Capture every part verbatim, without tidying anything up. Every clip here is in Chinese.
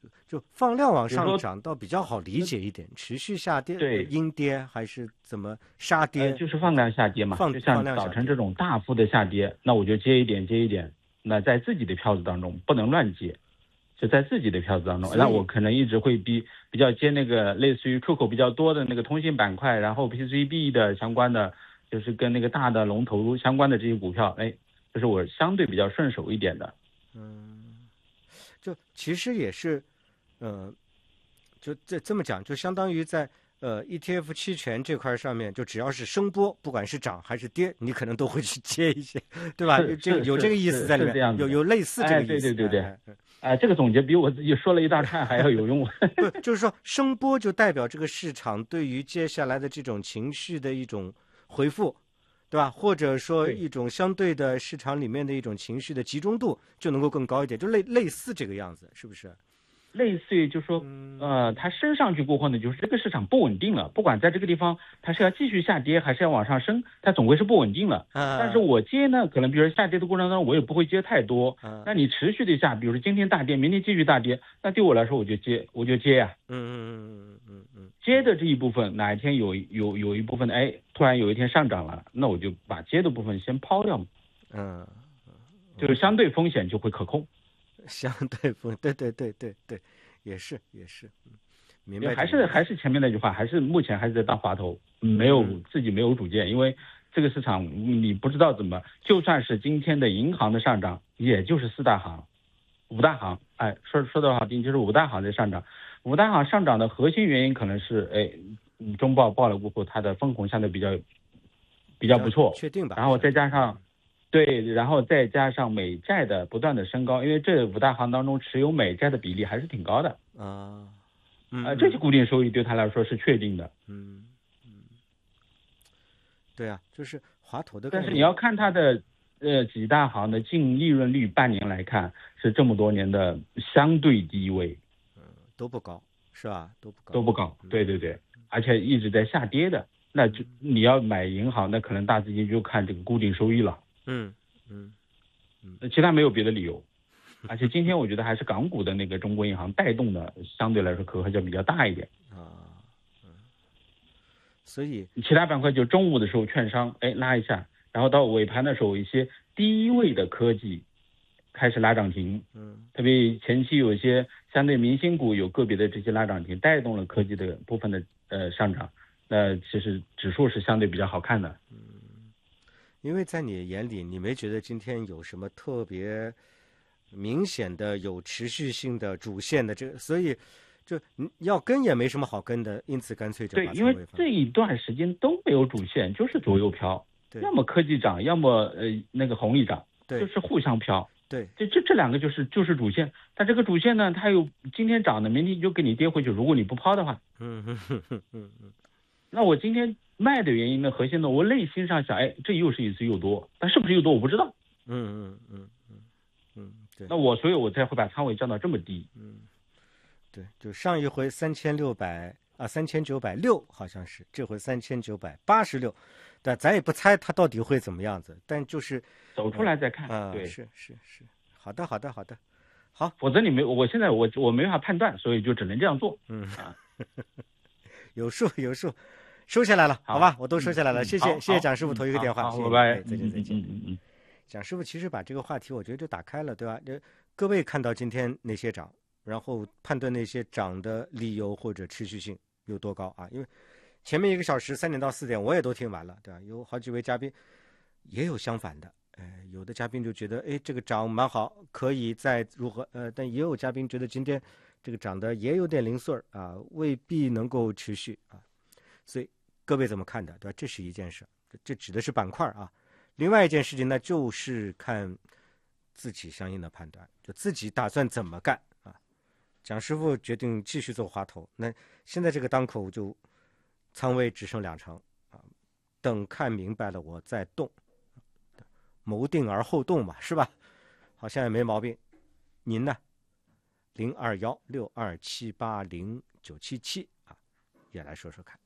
就放量往上涨倒比较好理解一点，持续下跌， 对， 阴跌还是怎么杀跌？ 呃、就是放量下跌嘛， 放就像早晨这种大幅的下跌，那我就接一点接一点，那在自己的票子当中不能乱接，就在自己的票子当中，那我可能一直会比比较接那个类似于出口比较多的那个通信板块，然后 P C B 的相关的，就是跟那个大的龙头相关的这些股票，哎，这是我相对比较顺手一点的。 嗯，就其实也是，呃，就这这么讲，就相当于在呃 E T F 期权这块上面，就只要是升波，不管是涨还是跌，你可能都会去接一些，对吧？这个有这个意思在里面，有有类似这个意思。 哎，对对对对。哎哎、呃，这个总结比我自己说了一大串还要有用。 不，就是说升波就代表这个市场对于接下来的这种情绪的一种回复，对吧？或者说一种相对的市场里面的一种情绪的集中度就能够更高一点，就类类似这个样子，是不是？ 类似于就是说，呃，它升上去过后呢，就是这个市场不稳定了，不管在这个地方它是要继续下跌还是要往上升，它总归是不稳定了。 啊、 但是我接呢，可能比如说下跌的过程当中，我也不会接太多。 啊、 那你持续的下，比如说今天大跌，明天继续大跌，那对我来说我就接，我就接呀、啊。 嗯嗯嗯嗯嗯， 接的这一部分，哪一天有有有一部分，哎，突然有一天上涨了，那我就把接的部分先抛掉嘛。 嗯， 就是相对风险就会可控。 相对风，对对对对对，也是也是，嗯，明白。 还是还是前面那句话，还是目前还是在当滑头，没有、嗯、自己没有主见，因为这个市场你不知道怎么，就算是今天的银行的上涨，也就是四大行、五大行，哎，说说的好听就是五大行在上涨，五大行上涨的核心原因可能是，哎，中报报了过后，它的分红相对比较比较不错， 确定吧？ 然后再加上。对，然后再加上美债的不断的升高，因为这五大行当中持有美债的比例还是挺高的啊，嗯、 呃，这些固定收益对他来说是确定的。 嗯嗯，对啊，就是滑头的。 但是你要看它的呃几大行的净利润率，半年来看是这么多年的相对低位， 嗯，都不高，是吧？都不高， 都不高。对对对，而且一直在下跌的，那就你要买银行，那可能大资金就看这个固定收益了。 嗯嗯嗯，其他没有别的理由，而且今天我觉得还是港股的那个中国银行带动的，相对来说可能性比较大一点啊，嗯，所以其他板块就中午的时候券商哎拉一下，然后到尾盘的时候一些低位的科技开始拉涨停， 嗯， 特别前期有一些相对明星股有个别的这些拉涨停，带动了科技的部分的呃上涨，那其实指数是相对比较好看的。 嗯。因为在你眼里，你没觉得今天有什么特别明显的、有持续性的主线的这个，所以就要跟也没什么好跟的，因此干脆就把对，因为这一段时间都没有主线，就是左右飘，要么科技涨，要么呃那个红利涨， 对， 就是互相飘。 对， 这这这两个就是就是主线，它这个主线呢，它有今天涨的，明天就给你跌回去。如果你不抛的话， 嗯哼哼哼哼哼， 那我今天卖的原因呢，核心呢，我内心上想，哎，这又是一次诱多，但是不是诱多我不知道。 嗯嗯嗯嗯嗯，对。 那我所以，我才会把仓位降到这么低。 嗯，对，就上一回三千六百啊，三千九百六好像是，这回三千九百八十六，但咱也不猜它到底会怎么样子，但就是走出来再看。 啊、呃， 对， 是是是，好的好的好的，好， 否则你没，我现在我我没法判断，所以就只能这样做。 嗯啊， 有数有数。收下来了，好吧，我都收下来了， 嗯、 谢谢，谢谢蒋师傅投一个电话， 谢谢，拜拜， 再见再见。 嗯嗯嗯， 蒋师傅其实把这个话题，我觉得就打开了，对吧？这各位看到今天那些涨，然后判断那些涨的理由或者持续性有多高啊？因为前面一个小时三点到四点我也都听完了，对吧？有好几位嘉宾也有相反的，哎，有的嘉宾就觉得，哎，这个涨蛮好，可以再如何？呃，但也有嘉宾觉得今天这个涨的也有点零碎儿啊，未必能够持续啊，所以。各位怎么看的，对吧？这是一件事，这指的是板块啊。另外一件事情呢，就是看自己相应的判断，就自己打算怎么干啊。蒋师傅决定继续做滑头，那现在这个当口就仓位只剩两成啊，等看明白了我再动，谋定而后动嘛，是吧？好像也没毛病。您呢？零二幺六二七八零九七七啊，也来说说看。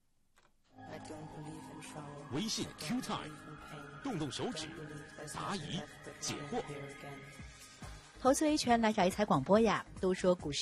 微信 Q Time， 动动手指，答疑解惑。 投资维权来找一财广播呀，都说股市